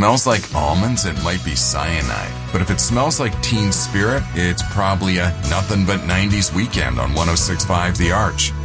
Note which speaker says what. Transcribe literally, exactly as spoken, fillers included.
Speaker 1: smells like almonds, it might be cyanide. But if it smells like teen spirit, it's probably a nothing but nineties weekend on one oh six point five The Arch.